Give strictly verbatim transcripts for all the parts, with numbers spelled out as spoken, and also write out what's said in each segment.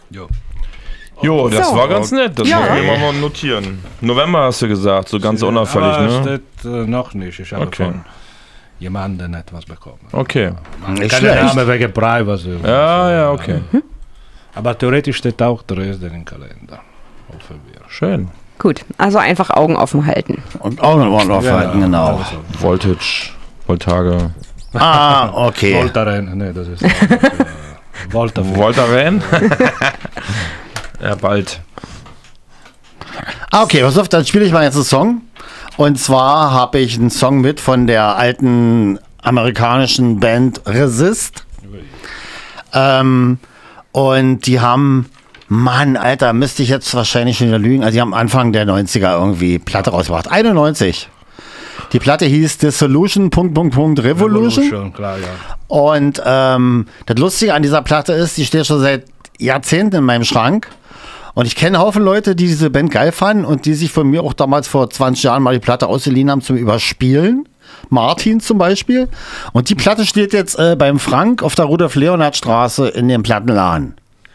Jo. Jo, das So. war ganz nett. Das Ja. wollen wir mal notieren. November hast du gesagt, so ganz unauffällig, Aber ne? steht äh, noch nicht. Ich habe Okay. von jemandem etwas bekommen. Okay. Nicht Keine schlecht. Name wegen Privacy. oder Ja, so. ja, okay. Aber theoretisch steht auch Dresden im Kalender. Hoffen wir. Schön. Gut, also einfach Augen offen halten. Und auch noch mal aufhalten, genau. Also, Voltage, Voltage. Ah, okay. Voltaren, nee, das ist äh, Volta. Voltaren? Ja, bald. Ah, okay, pass auf, dann spiele ich mal jetzt einen Song. Und zwar habe ich einen Song mit von der alten amerikanischen Band Resist. Ähm, und die haben, Mann, Alter, müsste ich jetzt wahrscheinlich schon wieder lügen. Also die haben Anfang der neunziger irgendwie Platte rausgebracht. einundneunzig. Die Platte hieß Dissolution, Punkt, Punkt, Punkt, Revolution. Revolution, klar, ja. Und ähm, das Lustige an dieser Platte ist, die steht schon seit Jahrzehnten in meinem Schrank. Und ich kenne einen Haufen Leute, die diese Band geil fanden und die sich von mir auch damals vor zwanzig Jahren mal die Platte ausgeliehen haben zum Überspielen. Martin zum Beispiel. Und die Platte steht jetzt äh, beim Frank auf der Rudolf-Leonhard-Straße in dem Plattenladen.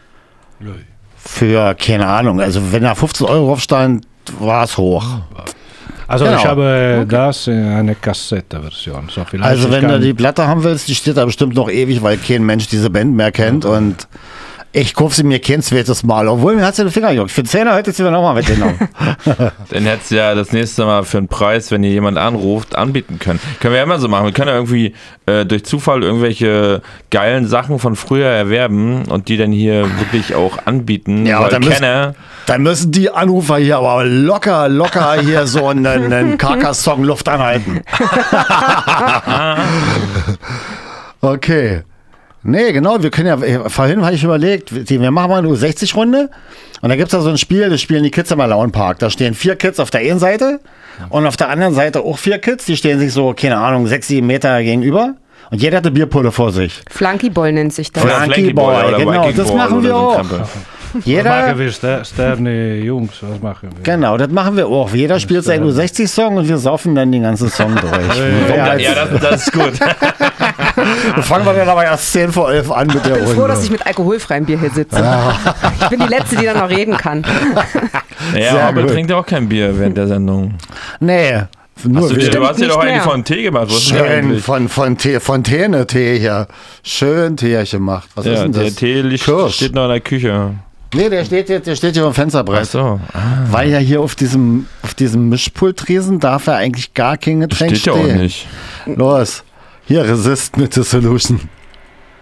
Für, keine Ahnung, also wenn da fünfzehn Euro drauf stand, war es hoch. Also Genau. ich habe das in eine Kassette-Version. So, vielleicht Also ich wenn kann- du die Platte haben willst, die steht da bestimmt noch ewig, weil kein Mensch diese Band mehr kennt und ich kaufe sie mir kein zweites Mal. Obwohl, mir hat sie den Finger gejuckt. Für Zehner hätte ich sie mir nochmal mitgenommen. Dann hättest du ja das nächste Mal für einen Preis, wenn hier jemand anruft, anbieten können. Können wir ja immer so machen. Wir können ja irgendwie äh, durch Zufall irgendwelche geilen Sachen von früher erwerben und die dann hier wirklich auch anbieten. Ja, aber weil dann müssen- kenne, Dann müssen die Anrufer hier aber locker, locker hier so einen, einen Karkas-Song Luft anhalten. Okay. Nee, genau, wir können ja, vorhin habe ich überlegt, wir machen mal eine U sechzig Runde und da gibt es da so ein Spiel, das spielen die Kids im Lauen Park. Da stehen vier Kids auf der einen Seite und auf der anderen Seite auch vier Kids, die stehen sich so, keine Ahnung, sechs, sieben Meter gegenüber und jeder hat eine Bierpulle vor sich. Flunkyball nennt sich das. Flank- Flunky Boy, oder genau, Viking das Boy machen oder wir so ein auch. Krempel. Was Jeder, machen wir, Ster Sterne Jungs, was machen wir? genau, das machen wir auch. Jeder spielt seinen U sechzig Song und wir saufen dann den ganzen Song durch. Wer Ja, halt- ja das, das ist gut. Fangen wir dann aber erst zehn vor elf an mit der Ich bin Runde. froh, dass ich mit alkoholfreiem Bier hier sitze. Ich bin die Letzte, die dann noch reden kann. Ja, Sehr aber gut. trinkt ja auch kein Bier während der Sendung. Nee, nur Hast du, dir, wir. du hast dir nicht doch eigentlich mehr. von Tee gemacht. Was ist denn Schön eigentlich? von, von Tee, Fontäne-Tee hier. Schön Tee gemacht. Was ist Ja, denn der das? Tee liegt, Kirsch. steht noch in der Küche. Nee, der steht, hier- der steht hier am Fensterbrett. Ach so. Weil ja hier auf diesem, auf diesem Mischpultresen darf ja eigentlich gar kein Getränk Steht ja stehen. auch nicht. Los, hier Resist mit Dissolution.